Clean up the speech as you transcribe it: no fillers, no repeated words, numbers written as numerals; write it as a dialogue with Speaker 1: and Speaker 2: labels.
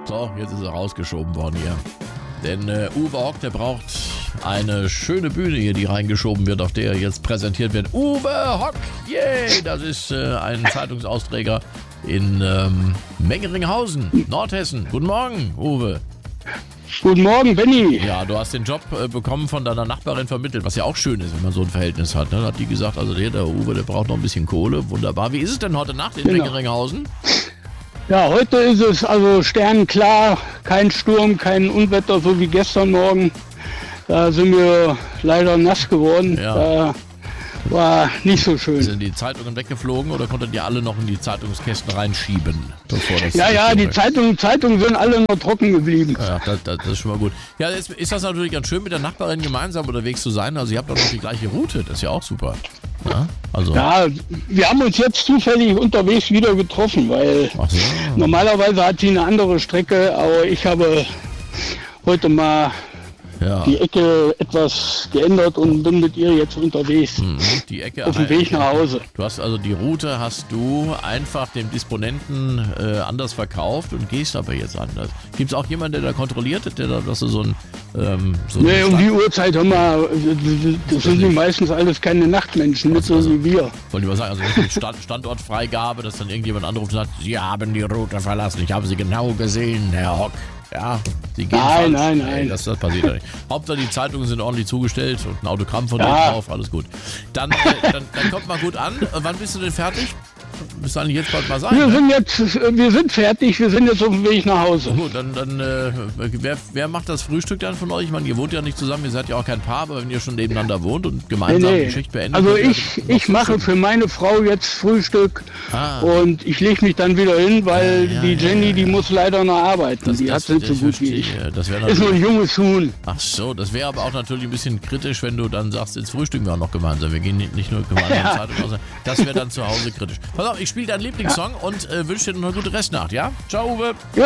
Speaker 1: So, jetzt ist er rausgeschoben worden hier. Denn Uwe Hock, der braucht eine schöne Bühne hier, die reingeschoben wird, auf der jetzt präsentiert wird. Uwe Hock, yay! Das ist ein Zeitungsausträger in Mengeringhausen, Nordhessen. Guten Morgen, Uwe.
Speaker 2: Guten Morgen, Benny.
Speaker 1: Ja, du hast den Job bekommen von deiner Nachbarin vermittelt, was ja auch schön ist, wenn man so ein Verhältnis hat. Ne? Da hat die gesagt, also der Uwe, der braucht noch ein bisschen Kohle. Wunderbar. Wie ist es denn heute Nacht in Mengeringhausen?
Speaker 2: Ja, heute ist es also sternenklar, kein Sturm, kein Unwetter, so wie gestern Morgen. Da sind wir leider nass geworden.
Speaker 1: Ja.
Speaker 2: Da war nicht so schön.
Speaker 1: Sind die Zeitungen weggeflogen oder konntet ihr alle noch in die Zeitungskästen reinschieben?
Speaker 2: Ja, die Zeitungen sind alle noch trocken geblieben.
Speaker 1: Ja, das ist schon mal gut. Ja, jetzt ist das natürlich ganz schön, mit der Nachbarin gemeinsam unterwegs zu sein. Also ihr habt doch noch die gleiche Route, das ist ja auch super. Ja,
Speaker 2: wir haben uns jetzt zufällig unterwegs wieder getroffen, weil normalerweise hat sie eine andere Strecke, aber ich habe heute mal die Ecke etwas geändert und bin mit ihr jetzt unterwegs.
Speaker 1: Die Ecke
Speaker 2: auf dem Weg nach Hause.
Speaker 1: Du hast also die Route einfach dem Disponenten anders verkauft und gehst aber jetzt anders. Gibt es auch jemanden, der da kontrolliert, dass du so ein
Speaker 2: nee, um die Uhrzeit haben wir, das sind die meistens alles keine Nachtmenschen, nicht so wie wir.
Speaker 1: Wollte ich mal sagen, also nicht Standortfreigabe, dass dann irgendjemand anruft und sagt, Sie haben die Route verlassen, ich habe Sie genau gesehen, Herr Hock. Ja, Sie gehen falsch.
Speaker 2: Nein.
Speaker 1: Das passiert ja nicht. Hauptsache die Zeitungen sind ordentlich zugestellt und ein Autogramm von dir drauf, alles gut. Dann kommt mal gut an. Wann bist du denn fertig? Bist du eigentlich jetzt bald mal sein?
Speaker 2: Wir sind fertig, wir sind jetzt auf dem Weg nach Hause.
Speaker 1: Gut, dann wer macht das Frühstück dann von euch? Ich meine, ihr wohnt ja nicht zusammen, ihr seid ja auch kein Paar, aber wenn ihr schon nebeneinander wohnt und gemeinsam die Schicht beendet.
Speaker 2: Also ich mache für meine Frau jetzt Frühstück und ich lege mich dann wieder hin, weil die Jenny, die muss leider noch arbeiten. Die hat nicht so gut wie ich. Ist nur ein junges Huhn.
Speaker 1: Ach so, das wäre aber auch natürlich ein bisschen kritisch, wenn du dann sagst, jetzt frühstücken wir auch noch gemeinsam. Wir gehen nicht nur gemeinsam Zeitung aus. Das wäre dann zu Hause kritisch. Pass auf, ich spiele deinen Lieblingssong und wünsche dir noch eine gute Restnacht, ja? Ciao, Uwe.
Speaker 2: Jo,